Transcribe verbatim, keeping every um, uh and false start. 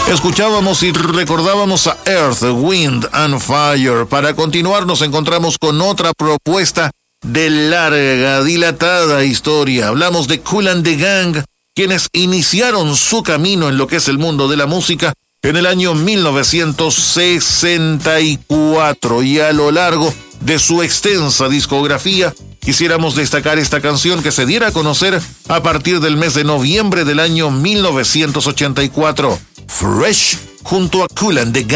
Escuchábamos y recordábamos a Earth, Wind and Fire. Para continuar nos encontramos con otra propuesta de larga, dilatada historia. Hablamos de Kool and the Gang, quienes iniciaron su camino en lo que es el mundo de la música en el año mil novecientos sesenta y cuatro, y a lo largo de su extensa discografía quisiéramos destacar esta canción que se diera a conocer a partir del mes de noviembre del año mil novecientos ochenta y cuatro, Fresh, junto a Kool and the Gang.